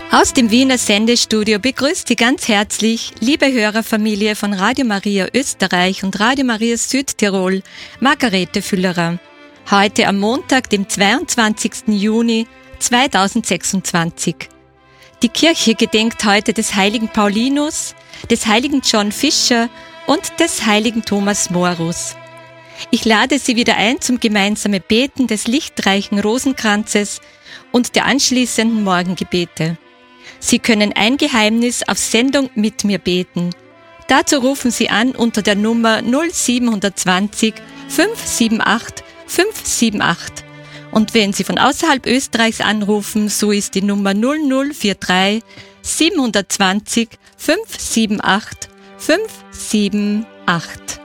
Aus dem Wiener Sendestudio begrüßt Sie ganz herzlich, liebe Hörerfamilie von Radio Maria Österreich und Radio Maria Südtirol, Margarete Füllerer. Heute am Montag, dem 22. Juni 2026. Die Kirche gedenkt heute des heiligen Paulinus, des heiligen John Fischer und des heiligen Thomas Morus. Ich lade Sie wieder ein zum gemeinsamen Beten des lichtreichen Rosenkranzes und der anschließenden Morgengebete. Sie können ein Geheimnis auf Sendung mit mir beten. Dazu rufen Sie an unter der Nummer 0720 578 578. Und wenn Sie von außerhalb Österreichs anrufen, so ist die Nummer 0043 720 578 578.